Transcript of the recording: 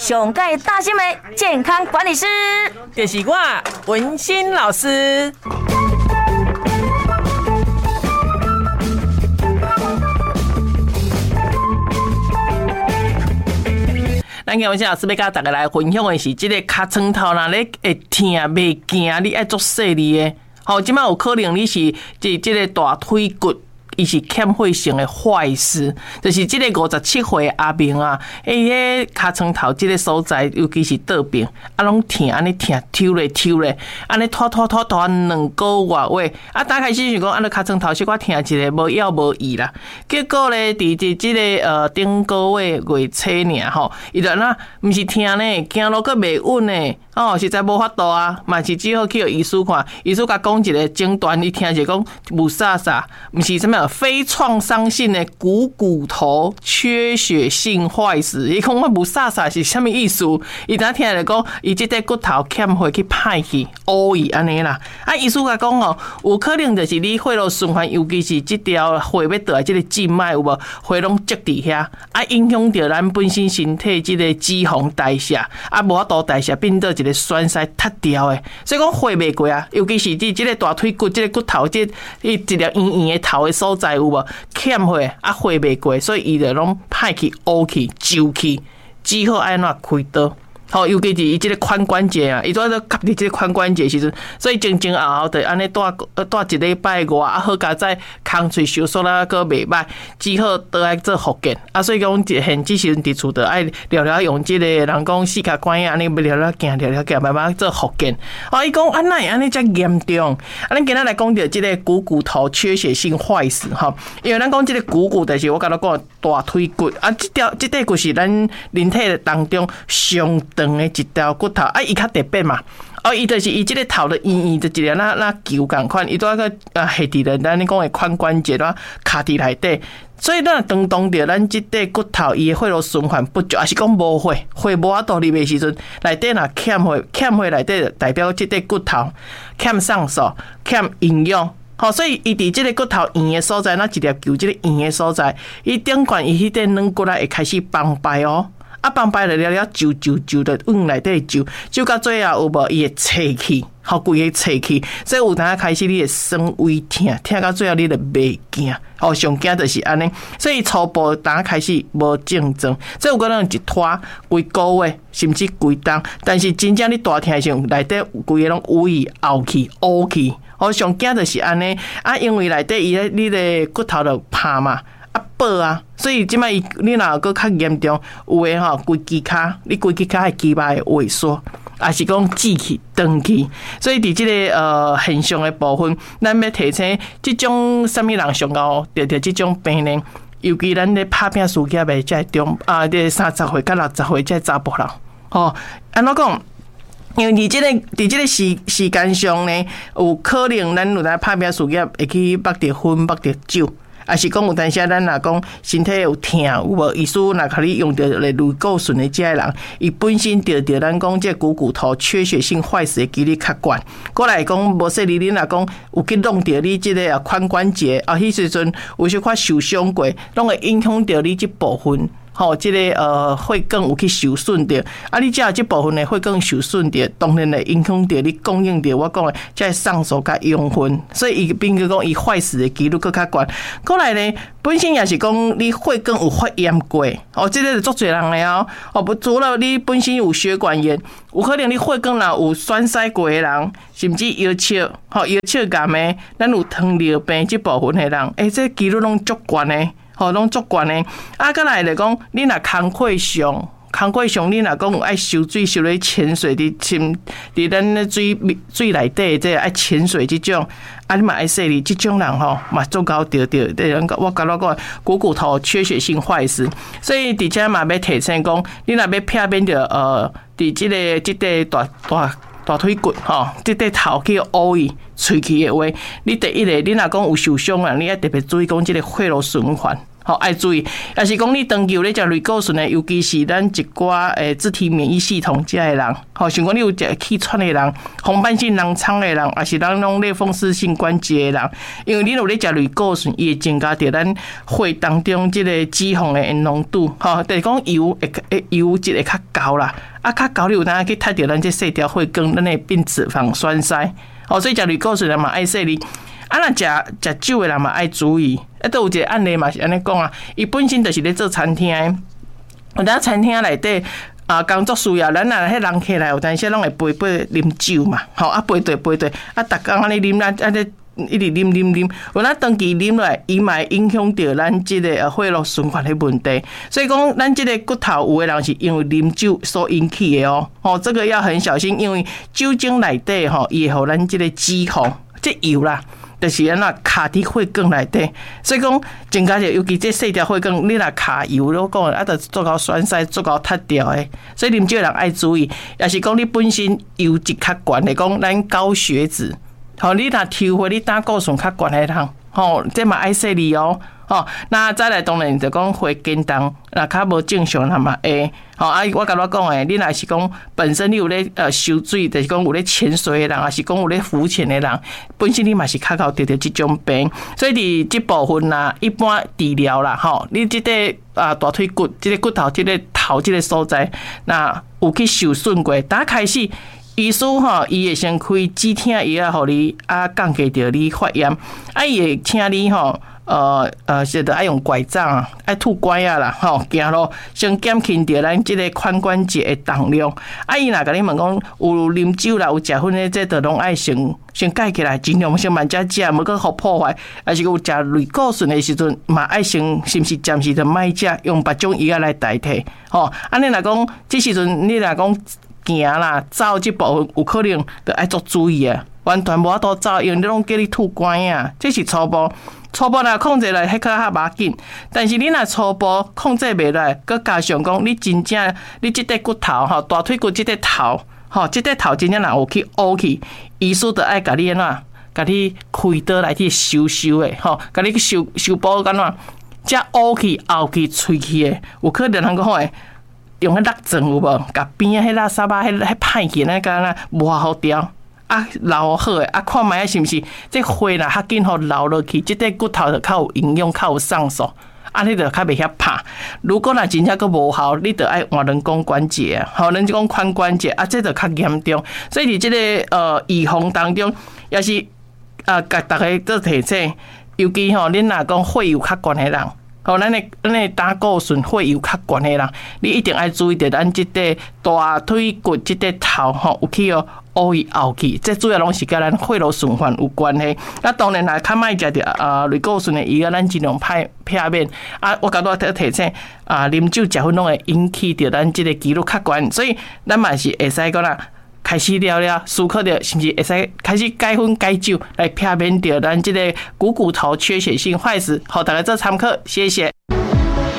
上届大新闻健康管理师， 就是我文心老师。咱今日文心老师要甲大家来分享的是，这个尻川头若咧会痛袂惊，你爱做细腻的。好，即摆有可能你是这个大腿骨。伊是欠血性的坏死，就是这个57岁的阿明啊，伊迄尻川头这个所在，尤其是倒边，拢疼，安尼疼，抽咧，安尼拖2个月喂，打开始想讲，尻川头小可疼一个，无药无医啦。结果咧，伫这个顶个月初尔吼，伊就那毋是疼呢，行路佫袂稳呢。实在无法度啊，嘛是只好去医师看，医师甲讲一个诊断，你听者讲无啥，毋是什么非创伤性的股头缺血性坏死。伊讲我无啥是啥物意思？伊当听来讲，伊即块骨头欠血去歹去，乌伊安尼啦。医师甲讲有可能就是你血路循环，尤其是即条血要倒来即个静脉有无？血拢积伫遐，影响到咱本身身体即个脂肪代谢，无法度代谢变做一个栓塞塌掉的，所以讲血袂过啊，尤其是即个大腿骨、即个骨头、一条圆的头的所在有无欠血，血袂过，所以伊就拢歹去、乌去、皱去，只好安怎开刀。好，尤其是伊即个髋关节啊，伊拄仔夹伫即个髋关节时阵，所以前后就安尼带一礼拜外，好加在空喙收缩啦，佫袂歹，只好倒来做复健。所以讲现即时阵伫厝就爱聊用即个人讲四脚关安尼，聊行，慢慢做复健。伊讲哪会安尼遮严重？咱今仔来讲到即个股头缺血性坏死吼，因为咱讲即个股就是我甲你讲大腿骨即块骨是咱人体当中上长的一条骨头，伊较特别嘛。伊就是伊即个头的圆就一个那球共款，伊拄仔个下伫咧咱讲的髋关节啦，卡伫内底，所以咱当着咱即块骨头伊的血路循环不足，还是讲无血无法度入的时阵，内底若欠血内底代表即块骨头欠上素、欠营养。所以伊伫即个骨头圆的所在，那一条球即个圆的所在，伊顶管伊迄块软骨会开始崩败哦。崩败了，揪的往内底揪到最后有无？伊会切去，规个切去，所以有当开始你会酸胃痛到最后你就袂惊，上惊就是安尼。所以初步当开始无症状，所以有可能一拖规个月，甚至规冬，但是真正你大痛的时候，内底规个拢胃凹去、乌去，上惊就是安尼。因为内底你的骨头就怕嘛。爆啊！所以即摆你若佫较严重，有诶规支骹，你规支骹诶肌肉会萎缩，也是讲挤去、长去。所以伫即个现象诶部分，咱要提醒即种啥物人上高得即种病呢？尤其咱咧拍拼事业诶，即中30岁到60岁即查甫人，安怎讲？因为伫即个时间上呢，有可能咱有当拍拼事业会去捌着薰、捌着酒。还是讲有当时咱若讲身体有痛，有无？医师若甲你用着类类固醇的这个人，伊本身着咱讲这股头缺血性坏死的几率较悬。过来讲无说你若讲有去弄着你这个髋关节迄时阵有小可受伤过，拢会影响着你这部分。这个血管有去受损着，你只要这部分的血管受损着，当然会影响着你供应着我讲的这上素甲养分，所以伊变个讲伊坏死的几率更较悬。过来呢，本身也是讲你血管有发炎过，这个是足侪人的不除了你本身有血管炎，有可能你血管若有栓塞过的人，甚至腰切癌的，咱有糖尿病这部分的人，这几率拢足悬的。拢足悬的。再来来讲，你若工课上，你若讲有爱收水、收咧潜水伫咱咧水内底，这爱潜水这种，你嘛爱说你这种人嘛足够得。我甲你讲，股头缺血性坏死，所以伫遮嘛要提醒讲，你若要避免着伫即个大腿骨即块头去乌伊喙齿的话，你第一个，你若讲有受伤啊，你要特别注意讲即个血路循环。 爱注意。也是讲你长期有咧食类固醇的，尤其是咱一寡自体免疫系统这的人，像讲你有食气喘的人、红斑性狼疮的人，也是咱拢类风湿性关节的人，因为你有咧食类固醇，伊会增加着咱血当中这个脂肪的浓度，就是讲油油质会较高啦，较高你有当去踢着咱这细条血管，咱会变脂肪栓塞，所以食类固醇人嘛爱说你。若食酒的人嘛爱注意，都有一个案例嘛是安尼讲啊，伊本身就是咧做餐厅的，有当餐厅内底工作需要，咱若迄人客来有当时拢会陪啉酒嘛，陪对，逐工安尼啉啦，安尼一直啉，有当长期啉落来，伊嘛会影响到咱即个血液循环的问题。所以讲，咱即个骨头有的人是因为啉酒所引起的这个要很小心，因为酒精内底伊会互咱即个脂肪、即油啦。就是安怎卡伫血管内底，所以讲增加着，尤其这细条血管，你若卡油，我讲就做到栓塞，做到塌掉的。所以啉酒人爱注意，也是讲你本身油质较悬的，讲咱高血脂，你若抽血，你胆固醇较悬的人，这嘛爱说你哦。那再来当然就讲血筋动，若较无正常，那嘛会。我甲你讲诶，你若是讲本身你有咧游水，就是讲有咧潜水的人，还是讲有咧浮潜的人，本身你嘛是较高得到这种病。所以伫这部分啦，一般治疗啦，你这个大腿骨，这个骨头，这个头，这个所在，那有去受损过，打开始。医师伊会先开止痛药互你，降低着你发炎，伊会请你是得爱用拐杖爱拄拐啦，行路先减轻着咱即个髋关节的重量。伊若甲你问讲有啉酒啦，有食薰的，这都拢爱先盖起来，尽量先慢食食，无搁互破坏。还是有食类固醇的时阵，嘛爱先是毋是暂时着莫食，用别种药来代替。安尼若讲，这时阵你若讲。行啦，走这部分有可能就爱做注意啊，完全无法度走，因为你拢叫你吐管啊，这是初步若控制来，迄较较麻紧。但是你若初步控制袂来，佮加上讲你真正你这块骨头大腿骨这块头这块头真正若有去凹去，医师就爱甲你安怎，甲你开刀来去修的甲你去修补安怎，遮凹去、凹去、脆去的，有可能人讲诶。用迄蜡针有无？甲边啊，迄垃圾啊，迄歹去那个无好调留好诶，看卖是毋是？这血啦较紧互流落去，即块骨头就较有营养，较有上手。你就较袂遐拍。如果若真正佫无效，你就爱换人工关节啊，人讲髋关节这就较严重。所以伫即个预防当中，也是甲大家做提醒，尤其恁若讲血油较悬诶人。咱的胆固醇血油较悬的人，你一定要注意到咱这块大腿骨这块头有去凹去凹去，这主要拢是甲咱血液循环有关系。那当然啦，较莫食着类固醇的药，咱尽量避免。我甲我提醒啉酒食薰拢会引起着咱这个肌肉较悬，所以咱嘛是会使讲啦。开始了，思考着是毋是会使开始改薰改酒，来避免掉咱这个股骨头缺血性坏死，互大家做参考，谢谢。